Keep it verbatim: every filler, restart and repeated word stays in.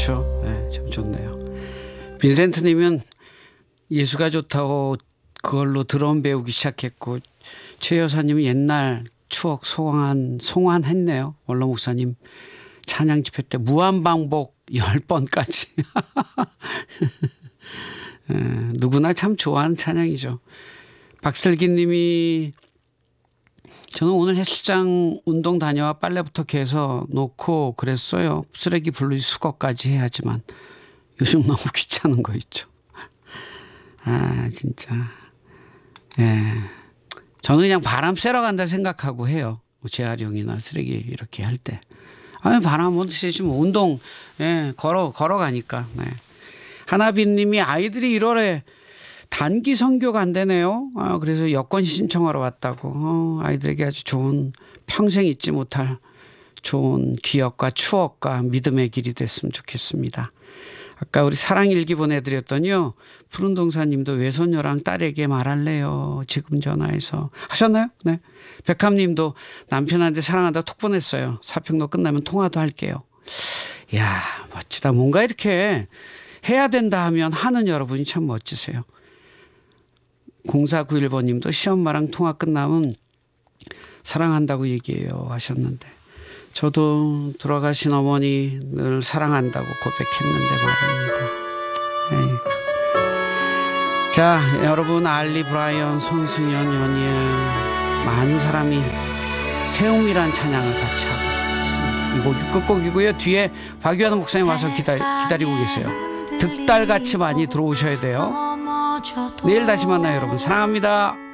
그렇죠. 네, 참 좋네요. 빈센트님은 예수가 좋다고 그걸로 드럼 배우기 시작했고, 최 여사님은 옛날 추억 송환, 송환했네요. 원로 목사님 찬양 집회 때 무한반복 열 번까지. 에, 누구나 참 좋아하는 찬양이죠. 박슬기 님이 저는 오늘 헬스장 운동 다녀와 빨래부터 개서 놓고 그랬어요. 쓰레기 분리 수거까지 해야지만 요즘 너무 귀찮은 거 있죠. 아 진짜. 예. 저는 그냥 바람 쐬러 간다 생각하고 해요. 재활용이나 쓰레기 이렇게 할 때. 아, 바람 못 쐬지 뭐 운동, 예, 걸어, 걸어가니까. 네. 하나빈 님이 아이들이 일월에 단기 선교가 안 되네요. 아, 그래서 여권 신청하러 왔다고. 어, 아이들에게 아주 좋은 평생 잊지 못할 좋은 기억과 추억과 믿음의 길이 됐으면 좋겠습니다. 아까 우리 사랑일기 보내드렸더니요. 푸른동사님도 외손녀랑 딸에게 말할래요. 지금 전화해서. 하셨나요? 네. 백함님도 남편한테 사랑한다 톡 보냈어요. 사평로 끝나면 통화도 할게요. 이야 멋지다. 뭔가 이렇게 해야 된다 하면 하는 여러분이 참 멋지세요. 공사구일 번님도 시엄마랑 통화 끝나면 사랑한다고 얘기해요 하셨는데 저도 돌아가신 어머니 늘 사랑한다고 고백했는데 말입니다. 에이구. 자 여러분 알리 브라이언 손승연 연이엘 많은 사람이 세움이란 찬양을 같이 하고 있습니다. 이 곡이 끝곡이고요. 뒤에 박유한 목사님 와서 기다, 기다리고 계세요. 득달같이 많이 들어오셔야 돼요. 내일 다시 만나요 여러분. 사랑합니다.